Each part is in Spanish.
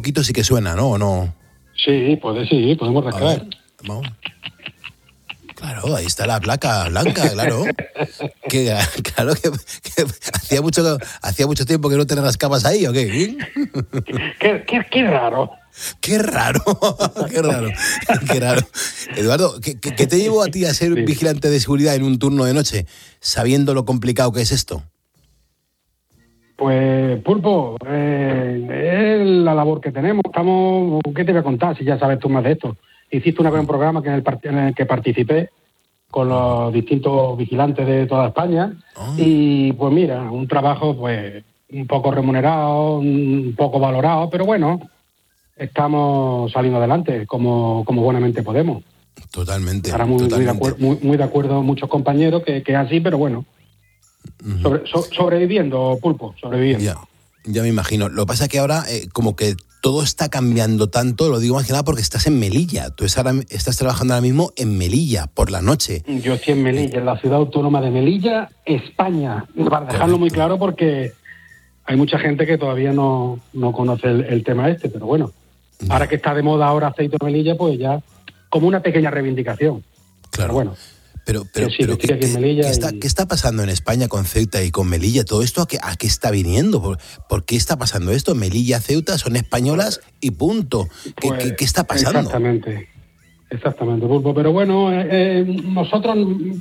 poquito sí que suena, ¿no? ¿O no? Sí, podemos rascar. Vamos. Claro, ahí está la placa blanca, claro. Claro que hacía mucho tiempo que no te rascabas ahí, ¿o qué? Qué raro. Qué raro. Eduardo, ¿qué te llevó a ti a ser vigilante de seguridad en un turno de noche, sabiendo lo complicado que es esto? Pues, Pulpo, es la labor que tenemos. ¿Qué te voy a contar si ya sabes tú más de esto? Hiciste un programa en el que participé con los distintos vigilantes de toda España y pues mira, un trabajo pues un poco remunerado, un poco valorado, pero bueno, estamos saliendo adelante como buenamente podemos. Totalmente. Ahora muy de acuerdo muchos compañeros que es así, pero bueno, sobreviviendo, Pulpo, sobreviviendo. Ya me imagino. Lo que pasa es que ahora como que todo está cambiando tanto, lo digo más que nada porque estás en Melilla. Tú estás trabajando ahora mismo en Melilla, por la noche. Yo estoy en Melilla, en la ciudad autónoma de Melilla, España. Para dejarlo muy claro porque hay mucha gente que todavía no conoce el tema pero bueno, ahora que está de moda Aceite de Melilla, pues ya como una pequeña reivindicación. Claro. Pero bueno. Pero ¿qué está pasando en España con Ceuta y con Melilla? ¿Todo esto a qué está viniendo? ¿Por qué está pasando esto? Melilla, Ceuta son españolas y punto. ¿Qué está pasando? Exactamente, Pulpo. Pero bueno, nosotros...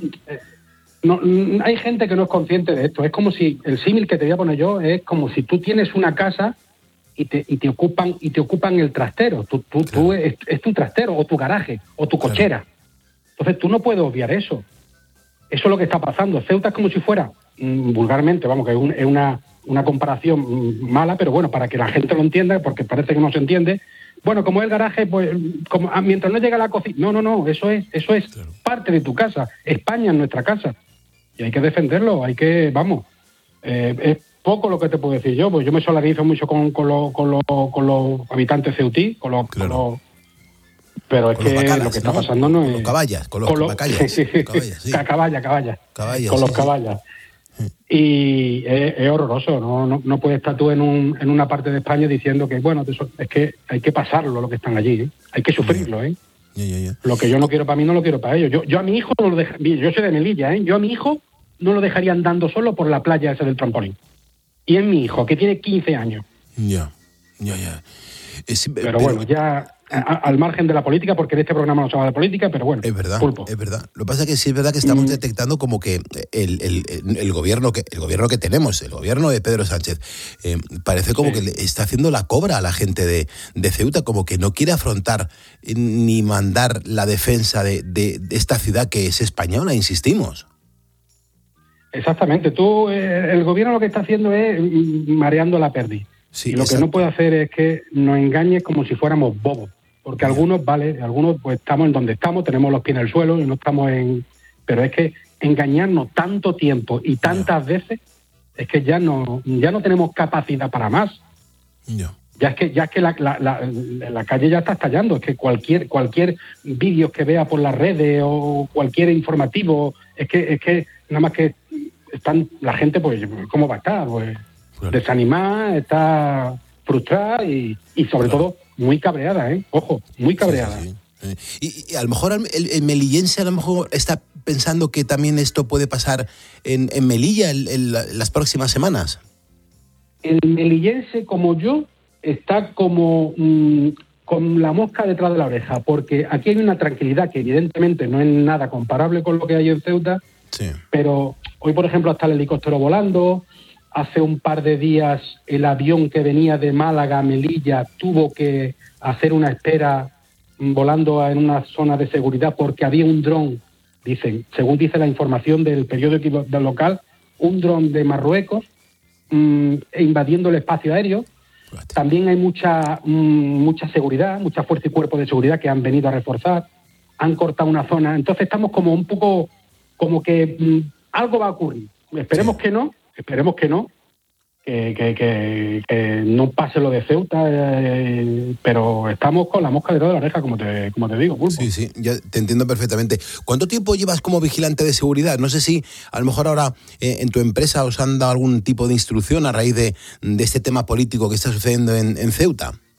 hay gente que no es consciente de esto. Es como si, el símil que te voy a poner yo, es como si tú tienes una casa y te ocupan el trastero. Tú es tu trastero, o tu garaje, o tu cochera. Entonces tú no puedes obviar eso. Eso es lo que está pasando. Ceuta es como si fuera, vulgarmente, vamos, que es una comparación mala, pero bueno, para que la gente lo entienda, porque parece que no se entiende. Bueno, como es el garaje, pues mientras no llega a la cocina. No, eso es parte de tu casa. España es nuestra casa. Y hay que defenderlo, es poco lo que te puedo decir yo, pues yo me solidarizo mucho con los habitantes ceutí, pero es que bacalas, lo que está pasando no es... Con los caballas, con los bacallas. Caballa. Con los caballas. Y es horroroso, no puedes estar tú en una parte de España diciendo que, bueno, es que hay que pasarlo lo que están allí, hay que sufrirlo, Lo que yo no quiero para mí no lo quiero para ellos. Yo a mi hijo no lo dejaría, yo soy de Melilla, yo a mi hijo no lo dejaría andando solo por la playa esa del trampolín. Y es mi hijo, que tiene 15 años. Ya. Pero bueno, ya... al margen de la política, porque en este programa no se habla de política, pero bueno, es verdad, Pulpo. Es verdad. Lo que pasa es que sí es verdad que estamos detectando como que el gobierno que tenemos, el gobierno de Pedro Sánchez, parece como que le está haciendo la cobra a la gente de Ceuta, como que no quiere afrontar ni mandar la defensa de esta ciudad que es española, insistimos. Exactamente. El gobierno lo que está haciendo es mareando la perdiz. Sí, y lo que no puede hacer es que nos engañe como si fuéramos bobos. Porque algunos pues estamos en donde estamos, tenemos los pies en el suelo y no estamos pero es que engañarnos tanto tiempo y tantas veces es que ya no tenemos capacidad para más. Ya es que la calle ya está estallando. Es que cualquier vídeo que vea por las redes o cualquier informativo, es que nada más que la gente, pues, ¿cómo va a estar? Pues desanimada, está frustrada y sobre todo muy cabreada, ojo, muy cabreada. Sí. Y a lo mejor el melillense a lo mejor está pensando que también esto puede pasar en Melilla en las próximas semanas. El melillense, como yo, está como con la mosca detrás de la oreja, porque aquí hay una tranquilidad que evidentemente no es nada comparable con lo que hay en Ceuta, pero hoy, por ejemplo, está el helicóptero volando. Hace un par de días el avión que venía de Málaga a Melilla tuvo que hacer una espera volando en una zona de seguridad porque había un dron, según dice la información del periódico local, un dron de Marruecos invadiendo el espacio aéreo. También hay mucha seguridad, mucha fuerza y cuerpo de seguridad que han venido a reforzar, han cortado una zona. Entonces estamos como un poco, como que algo va a ocurrir. Esperemos que no, que no pase lo de Ceuta, pero estamos con la mosca detrás de la oreja, como te digo, Pulpo. Sí, ya te entiendo perfectamente. ¿Cuánto tiempo llevas como vigilante de seguridad? No sé si a lo mejor ahora en tu empresa os han dado algún tipo de instrucción a raíz de este tema político que está sucediendo en Ceuta.